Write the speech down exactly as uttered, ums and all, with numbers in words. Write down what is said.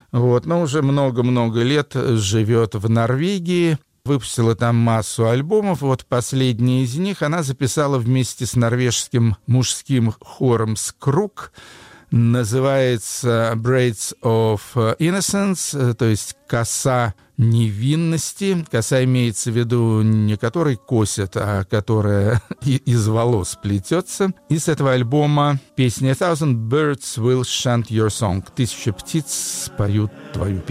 Вот, но уже много-много лет живет в Норвегии. Выпустила там массу альбомов. Вот последний из них она записала вместе с норвежским мужским хором «Скрук». Называется «Braids of Innocence», то есть «Коса невинности». Коса имеется в виду не который косят, а которая из волос плетется. И с этого альбома песня «A thousand birds will chant your song». «Тысяча птиц споют твою песню».